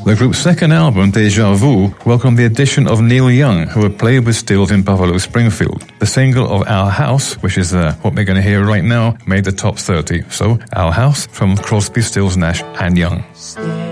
The group's second album, Deja Vu, welcomed the addition of Neil Young, who had played with Stills in Buffalo Springfield. The single of Our House, which is what we're going to hear right now, made the top 30. So, Our House from Crosby, Stills, Nash and Young. Stay